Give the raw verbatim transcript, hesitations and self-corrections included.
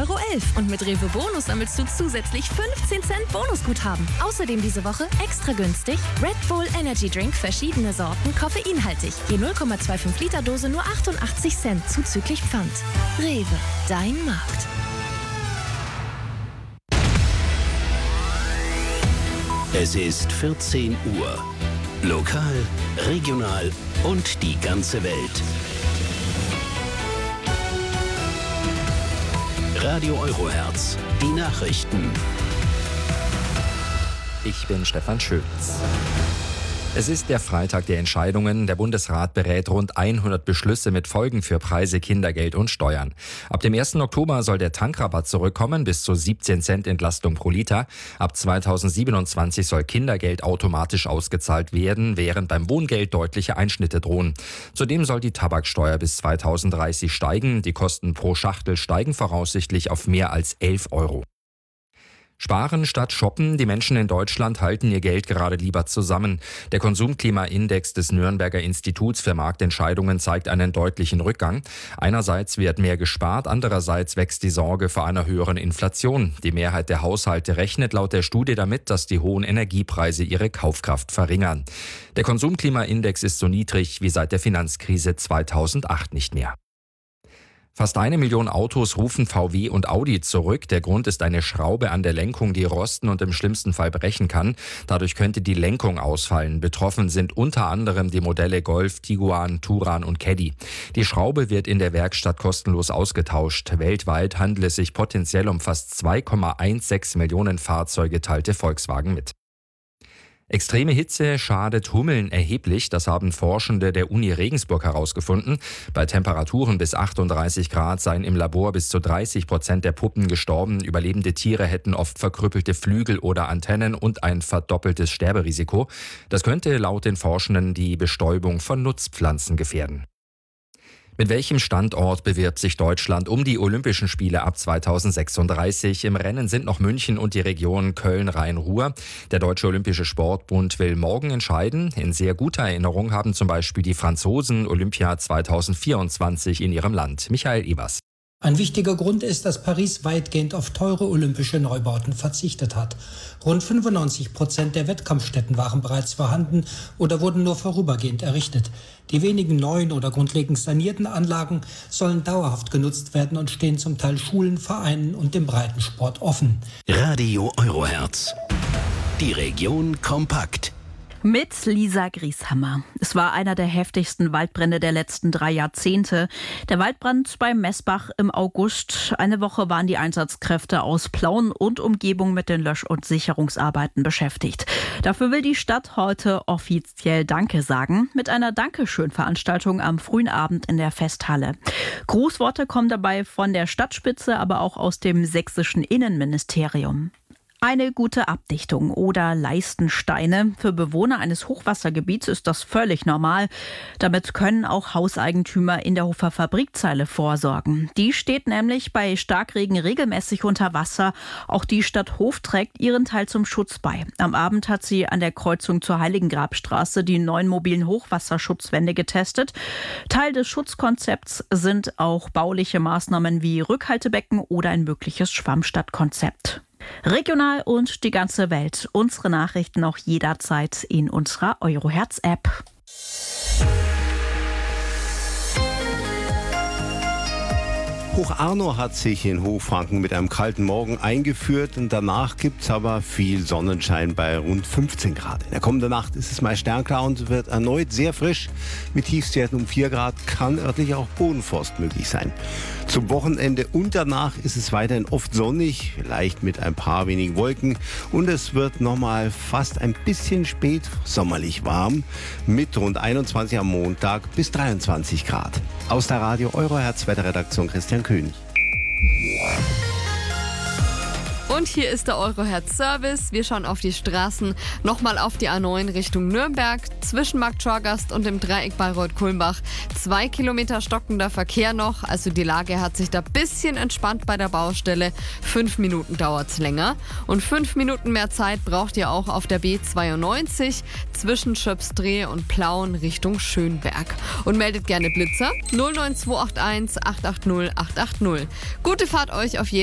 Euro elf. Und mit Rewe Bonus sammelst du zusätzlich fünfzehn Cent Bonusguthaben. Außerdem diese Woche extra günstig Red Bull Energy Drink, verschiedene Sorten, koffeinhaltig. Je null Komma fünfundzwanzig Liter Dose nur achtundachtzig Cent zuzüglich Pfand. Rewe, dein Markt. Es ist vierzehn Uhr. Lokal, regional und die ganze Welt. Radio Eurohertz, die Nachrichten. Ich bin Stefan Schütz. Es ist der Freitag der Entscheidungen. Der Bundesrat berät rund hundert Beschlüsse mit Folgen für Preise, Kindergeld und Steuern. Ab dem ersten Oktober soll der Tankrabatt zurückkommen, bis zu siebzehn Cent Entlastung pro Liter. Ab zweitausendsiebenundzwanzig soll Kindergeld automatisch ausgezahlt werden, während beim Wohngeld deutliche Einschnitte drohen. Zudem soll die Tabaksteuer bis zweitausenddreißig steigen. Die Kosten pro Schachtel steigen voraussichtlich auf mehr als elf Euro. Sparen statt shoppen. Die Menschen in Deutschland halten ihr Geld gerade lieber zusammen. Der Konsumklimaindex des Nürnberger Instituts für Marktentscheidungen zeigt einen deutlichen Rückgang. Einerseits wird mehr gespart, andererseits wächst die Sorge vor einer höheren Inflation. Die Mehrheit der Haushalte rechnet laut der Studie damit, dass die hohen Energiepreise ihre Kaufkraft verringern. Der Konsumklimaindex ist so niedrig wie seit der Finanzkrise zweitausendacht nicht mehr. Fast eine Million Autos rufen V W und Audi zurück. Der Grund ist eine Schraube an der Lenkung, die rosten und im schlimmsten Fall brechen kann. Dadurch könnte die Lenkung ausfallen. Betroffen sind unter anderem die Modelle Golf, Tiguan, Touran und Caddy. Die Schraube wird in der Werkstatt kostenlos ausgetauscht. Weltweit handelt es sich potenziell um fast zwei Komma sechzehn Millionen Fahrzeuge, teilte Volkswagen mit. Extreme Hitze schadet Hummeln erheblich, das haben Forschende der Uni Regensburg herausgefunden. Bei Temperaturen bis achtunddreißig Grad seien im Labor bis zu dreißig Prozent der Puppen gestorben. Überlebende Tiere hätten oft verkrüppelte Flügel oder Antennen und ein verdoppeltes Sterberisiko. Das könnte laut den Forschenden die Bestäubung von Nutzpflanzen gefährden. Mit welchem Standort bewirbt sich Deutschland um die Olympischen Spiele ab zweitausendsechsunddreißig? Im Rennen sind noch München und die Region Köln-Rhein-Ruhr. Der Deutsche Olympische Sportbund will morgen entscheiden. In sehr guter Erinnerung haben zum Beispiel die Franzosen Olympia zweitausendvierundzwanzig in ihrem Land. Michael Ebers. Ein wichtiger Grund ist, dass Paris weitgehend auf teure olympische Neubauten verzichtet hat. Rund fünfundneunzig Prozent der Wettkampfstätten waren bereits vorhanden oder wurden nur vorübergehend errichtet. Die wenigen neuen oder grundlegend sanierten Anlagen sollen dauerhaft genutzt werden und stehen zum Teil Schulen, Vereinen und dem Breitensport offen. Radio Eurohertz. Die Region kompakt. Mit Lisa Grieshammer. Es war einer der heftigsten Waldbrände der letzten drei Jahrzehnte. Der Waldbrand bei Messbach im August. Eine Woche waren die Einsatzkräfte aus Plauen und Umgebung mit den Lösch- und Sicherungsarbeiten beschäftigt. Dafür will die Stadt heute offiziell Danke sagen mit einer Dankeschön-Veranstaltung am frühen Abend in der Festhalle. Grußworte kommen dabei von der Stadtspitze, aber auch aus dem sächsischen Innenministerium. Eine gute Abdichtung oder Leistensteine. Für Bewohner eines Hochwassergebiets ist das völlig normal. Damit können auch Hauseigentümer in der Hofer Fabrikzeile vorsorgen. Die steht nämlich bei Starkregen regelmäßig unter Wasser. Auch die Stadt Hof trägt ihren Teil zum Schutz bei. Am Abend hat sie an der Kreuzung zur Heiligengrabstraße die neuen mobilen Hochwasserschutzwände getestet. Teil des Schutzkonzepts sind auch bauliche Maßnahmen wie Rückhaltebecken oder ein mögliches Schwammstadtkonzept. Regional und die ganze Welt. Unsere Nachrichten auch jederzeit in unserer Eurohertz-App. Hoch Arno hat sich in Hochfranken mit einem kalten Morgen eingeführt und danach gibt es aber viel Sonnenschein bei rund fünfzehn Grad. In der kommenden Nacht ist es mal sternklar und wird erneut sehr frisch. Mit Tiefstwerten um vier Grad kann örtlich auch Bodenfrost möglich sein. Zum Wochenende und danach ist es weiterhin oft sonnig, vielleicht mit ein paar wenigen Wolken und es wird nochmal fast ein bisschen spät sommerlich warm mit rund einundzwanzig am Montag bis dreiundzwanzig Grad. Aus der Radio Eurohertz Wetterredaktion Christian König. Und hier ist der Eurohertz Service. Wir schauen auf die Straßen, nochmal auf die A neun Richtung Nürnberg, zwischen Markt Schorgast und dem Dreieck Bayreuth-Kulmbach. Zwei Kilometer stockender Verkehr noch, also die Lage hat sich da ein bisschen entspannt bei der Baustelle. Fünf Minuten dauert es länger. Und fünf Minuten mehr Zeit braucht ihr auch auf der B zweiundneunzig zwischen Schöpsdrehe und Plauen Richtung Schönberg. Und meldet gerne Blitzer null neun zwei acht eins acht acht null acht acht null. Gute Fahrt euch auf jeden Fall.